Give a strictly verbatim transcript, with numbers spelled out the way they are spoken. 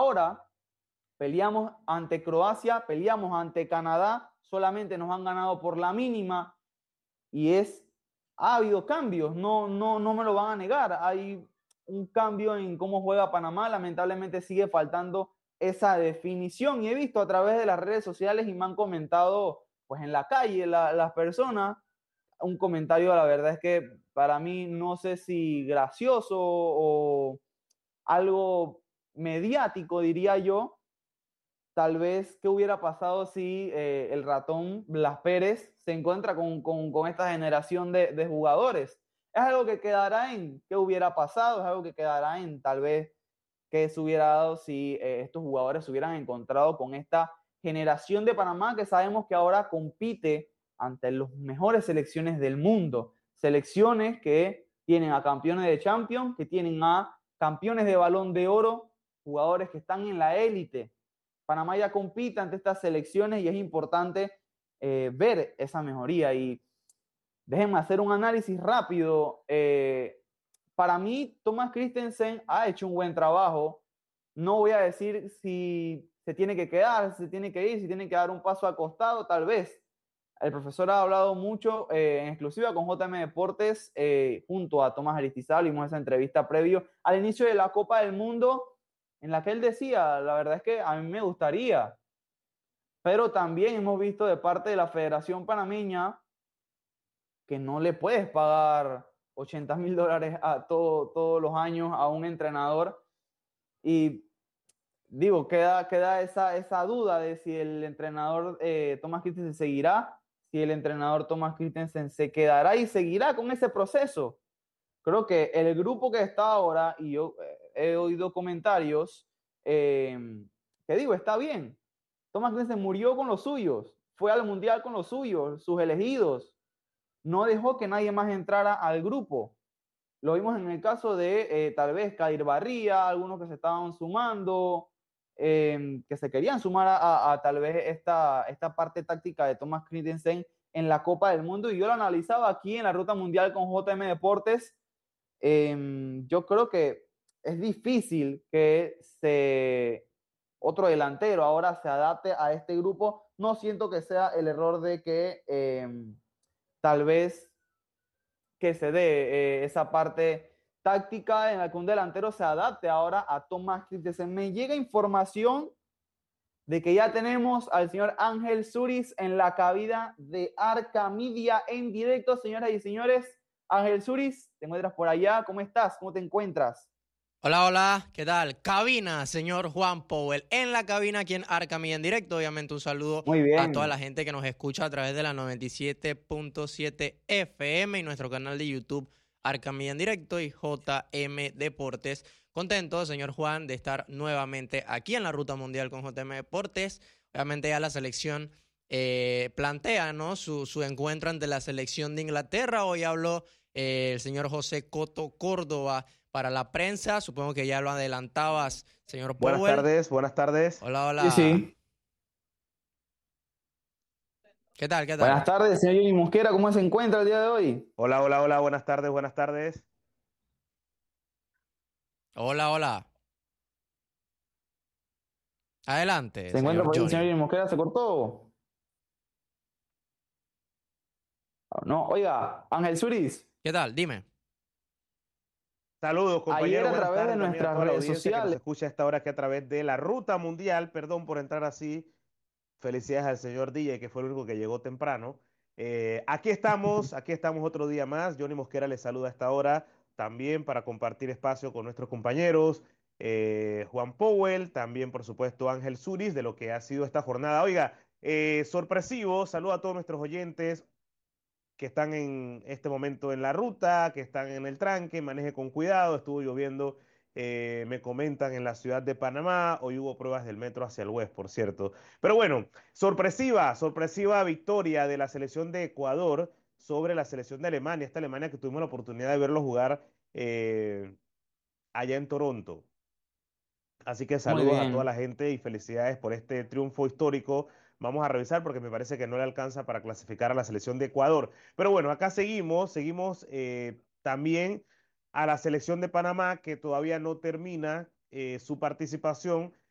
ahora peleamos ante Croacia, peleamos ante Canadá, solamente nos han ganado por la mínima y es, ha habido cambios, no, no, no me lo van a negar, hay un cambio en cómo juega Panamá, lamentablemente sigue faltando esa definición y he visto a través de las redes sociales y me han comentado pues en la calle la, las personas un comentario, la verdad es que para mí no sé si gracioso o algo mediático, diría yo, tal vez qué hubiera pasado si eh, el ratón Blas Pérez se encuentra con, con, con esta generación de, de, jugadores. Es algo que quedará en qué hubiera pasado, es algo que quedará en tal vez qué se hubiera dado si eh, estos jugadores se hubieran encontrado con esta generación de Panamá que sabemos que ahora compite ante las mejores selecciones del mundo. Selecciones que tienen a campeones de Champions, que tienen a campeones de Balón de Oro, jugadores que están en la élite. Panamá ya compite ante estas selecciones y es importante eh, ver esa mejoría. Y déjenme hacer un análisis rápido. Eh, para mí, Thomas Christensen ha hecho un buen trabajo. No voy a decir si se tiene que quedar, si se tiene que ir, si tiene que dar un paso al costado, tal vez. El profesor ha hablado mucho eh, en exclusiva con J M Deportes eh, junto a Tomás Aristizabal. Vimos esa entrevista previo al inicio de la Copa del Mundo en la que él decía, la verdad es que a mí me gustaría, pero también hemos visto de parte de la Federación Panameña que no le puedes pagar ochenta mil dólares a todo, todos los años a un entrenador y digo, queda, queda esa, esa duda de si el entrenador eh, Thomas Christensen seguirá, si el entrenador Thomas Christensen se quedará y seguirá con ese proceso. Creo que el grupo que está ahora, y yo eh, he oído comentarios, eh, que digo, está bien. Thomas Christensen murió con los suyos, fue al Mundial con los suyos, sus elegidos, no dejó que nadie más entrara al grupo. Lo vimos en el caso de eh, tal vez Kadir Barría, algunos que se estaban sumando, eh, que se querían sumar a, a, a tal vez esta, esta parte táctica de Thomas Christensen en la Copa del Mundo. Y yo lo analizaba aquí en la Ruta Mundial con J M Deportes. Eh, yo creo que es difícil que se, otro delantero ahora se adapte a este grupo. No siento que sea el error de que eh, tal vez que se dé eh, esa parte táctica en la que un delantero se adapte ahora a Thomas Christensen. Me llega información de que ya tenemos al señor Ángel Suris en la cabina de Arca Media en directo, señoras y señores. Ángel Suris, te encuentras por allá. ¿Cómo estás? ¿Cómo te encuentras? Hola, hola, ¿qué tal? Cabina, señor Juan Powell, en la cabina aquí en Arca Media en directo. Obviamente un saludo Muy a toda bien. la gente que nos escucha a través de la noventa y siete punto siete F M y nuestro canal de YouTube Arca Media en directo y J M Deportes. Contento, señor Juan, de estar nuevamente aquí en la Ruta Mundial con J M Deportes. Obviamente ya la selección eh, plantea, ¿no?, su, su encuentro ante la selección de Inglaterra. Hoy habló eh, el señor José Coto Córdoba para la prensa. Supongo que ya lo adelantabas, señor Buenas Powell. tardes, buenas tardes. Hola, Sí, hola. sí. ¿Qué tal, qué Buenas tal? tardes, señor Jimmy Mosquera. ¿Cómo se encuentra el día de hoy? Hola, hola, hola, buenas tardes, buenas tardes. Hola, hola. Adelante, ¿Se encuentra señor por ahí el señor Johnny. Jimmy Mosquera? ¿Se cortó? No, oiga, Ángel Suris, ¿Qué tal? Dime. Saludos, ayer compañeros, a buenas través de tardes también a nuestras toda la redes audiencia que nos sociales, escucha a esta hora aquí a través de la Ruta Mundial. Perdón por entrar así. Felicidades al señor D J, que fue el único que llegó temprano. Eh, aquí estamos, aquí estamos otro día más. Johnny Mosquera les saluda a esta hora también para compartir espacio con nuestros compañeros. eh, Juan Powell, también por supuesto Ángel Suris, de lo que ha sido esta jornada. Oiga, eh, sorpresivo, saludo a todos nuestros oyentes que están en este momento en la ruta, que están en el tranque, maneje con cuidado, estuvo lloviendo, eh, me comentan en la ciudad de Panamá, hoy hubo pruebas del metro hacia el oeste, por cierto. Pero bueno, sorpresiva, sorpresiva victoria de la selección de Ecuador sobre la selección de Alemania, esta Alemania que tuvimos la oportunidad de verlo jugar eh, allá en Toronto. Así que muy saludos a toda bien. la gente y felicidades por este triunfo histórico. Vamos a revisar porque me parece que no le alcanza para clasificar a la selección de Ecuador. Pero bueno, acá seguimos, seguimos eh, también a la selección de Panamá que todavía no termina eh, su participación